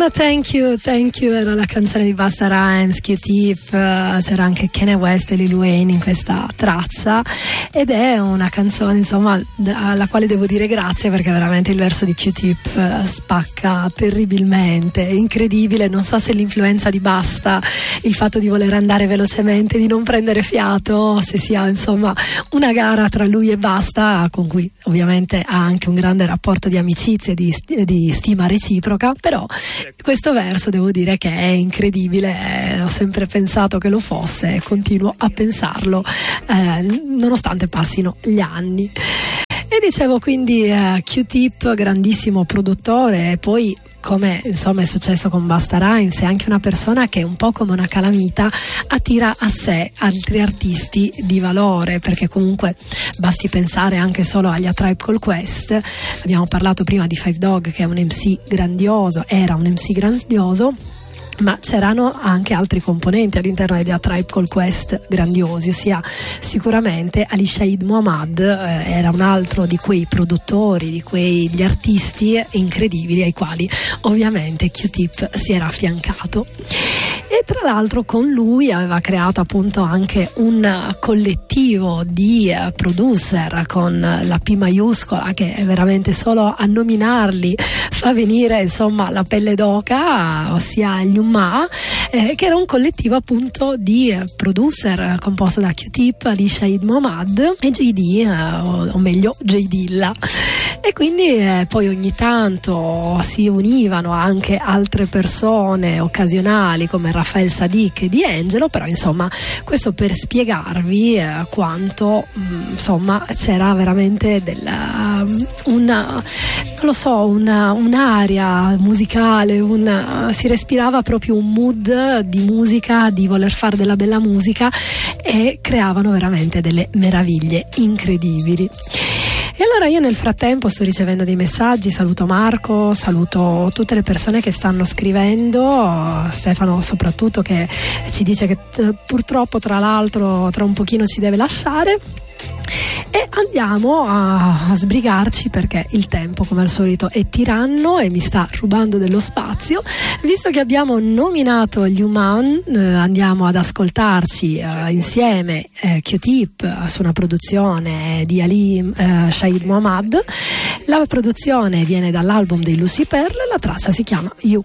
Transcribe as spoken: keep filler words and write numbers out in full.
No, thank you, thank you, era la canzone di Busta Rhymes, Q-Tip, uh, c'era anche Kanye West e Lil Wayne in questa traccia, ed è una canzone insomma d- alla quale devo dire grazie, perché veramente il verso di Q-Tip uh, spacca terribilmente, è incredibile. Non so se l'influenza di Busta, il fatto di voler andare velocemente, di non prendere fiato, se sia insomma una gara tra lui e Busta, con cui ovviamente ha anche un grande rapporto di amicizia e di, di stima reciproca, però questo verso devo dire che è incredibile, eh, ho sempre pensato che lo fosse e continuo a pensarlo eh, nonostante passino gli anni. E dicevo quindi eh, Q-Tip, grandissimo produttore, e poi, come insomma è successo con Busta Rhymes, è anche una persona che un po' come una calamita attira a sé altri artisti di valore, perché comunque basti pensare anche solo agli A Tribe Called Quest. Abbiamo parlato prima di Five Dog, che è un M C grandioso, era un M C grandioso, ma c'erano anche altri componenti all'interno degli A Tribe Called Quest grandiosi, ossia sicuramente Ali Shaheed Muhammad eh, era un altro di quei produttori, di quegli artisti incredibili ai quali ovviamente Q-Tip si era affiancato. E tra l'altro con lui aveva creato appunto anche un collettivo di uh, producer con la P maiuscola, che è veramente solo a nominarli fa venire insomma la pelle d'oca, ossia gli Umma, eh, che era un collettivo appunto di uh, producer composto da Q-Tip, Ali Shaheed Muhammad e J D, uh, o, o meglio J Dilla. E quindi eh, poi ogni tanto si univano anche altre persone occasionali come Rafael Sadiq e D'Angelo, però insomma questo per spiegarvi eh, quanto mh, insomma c'era veramente della, um, una, non lo so, una, un'area musicale, una, si respirava proprio un mood di musica, di voler fare della bella musica, e creavano veramente delle meraviglie incredibili. E allora io nel frattempo sto ricevendo dei messaggi, saluto Marco, saluto tutte le persone che stanno scrivendo, Stefano soprattutto, che ci dice che t- purtroppo tra l'altro tra un pochino ci deve lasciare. E andiamo a, a sbrigarci, perché il tempo come al solito è tiranno e mi sta rubando dello spazio. Visto che abbiamo nominato gli Human, eh, andiamo ad ascoltarci eh, insieme eh, Q-Tip eh, su una produzione di Ali eh, Shaheed Muhammad. La produzione viene dall'album dei Lucy Pearl, la traccia si chiama You.